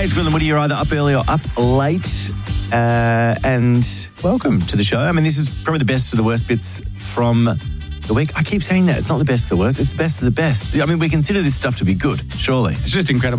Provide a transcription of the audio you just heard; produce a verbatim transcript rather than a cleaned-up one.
it's Will and Woody. You're either up early or up late. Uh, and welcome to the show. I mean, this is probably the best of the worst bits from the week. I keep saying that. It's not the best of the worst. It's the best of the best. I mean, we consider this stuff to be good, surely. It's just incredible.